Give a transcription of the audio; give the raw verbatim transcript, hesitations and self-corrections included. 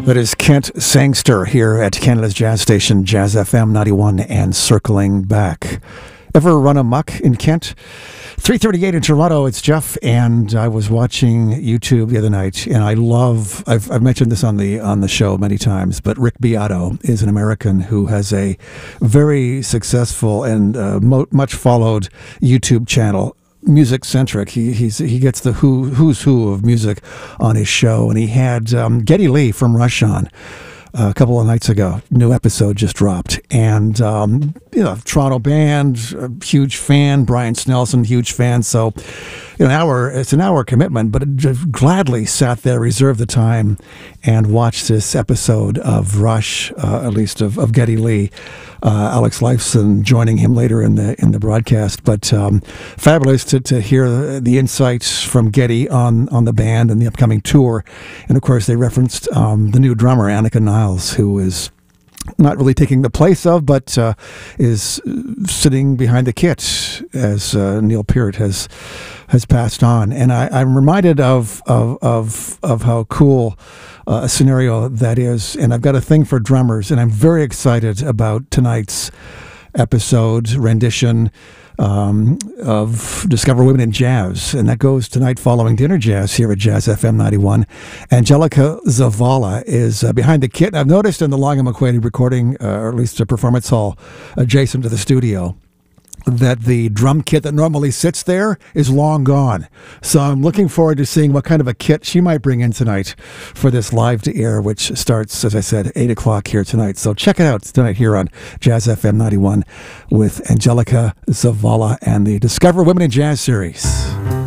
That is Kent Sangster here at Canada's Jazz Station, Jazz F M ninety-one and circling back. Ever run amok in Kent? three thirty-eight in Toronto, it's Jeff, and I was watching YouTube the other night, and I love, I've, I've mentioned this on the on the show many times, but Rick Beato is an American who has a very successful and uh, mo- much followed YouTube channel. Music centric. He he's he gets the who who's who of music on his show, and he had um, Geddy Lee from Rush on uh, a couple of nights ago. New episode just dropped, and um, you know, Toronto band, a huge fan. Brian Snelson, huge fan. So, you know, an hour. It's an hour commitment, but it gladly sat there, reserved the time, and watched this episode of Rush, uh, at least of, of Geddy Lee. Uh, Alex Lifeson joining him later in the in the broadcast, but um, fabulous to, to hear the insights from Geddy on, on the band and the upcoming tour. And of course, they referenced um, the new drummer, Annika Niles, who is not really taking the place of, but uh, is sitting behind the kit as uh, Neil Peart has has passed on. And I, I'm reminded of of of, of how cool uh, a scenario that is. And I've got a thing for drummers, and I'm very excited about tonight's episode rendition um, of Discover Women in Jazz, and that goes tonight following Dinner Jazz here at Jazz F M ninety-one. Angelica Zavala is uh, behind the kit. I've noticed in the Long and McQuaid recording, uh, or at least a performance hall adjacent to the studio, that the drum kit that normally sits there is long gone. So I'm looking forward to seeing what kind of a kit she might bring in tonight for this live to air, which starts, as I said, eight o'clock here tonight. So check it out tonight here on Jazz F M ninety-one with Angelica Zavala and the Discover Women in Jazz series.